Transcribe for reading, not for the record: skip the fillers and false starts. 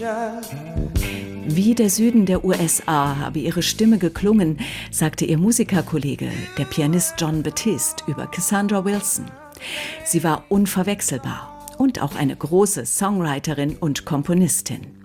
Wie der Süden der USA habe ihre Stimme geklungen, sagte ihr Musikerkollege, der Pianist Jon Batiste, über Cassandra Wilson. Sie war unverwechselbar und auch eine große Songwriterin und Komponistin.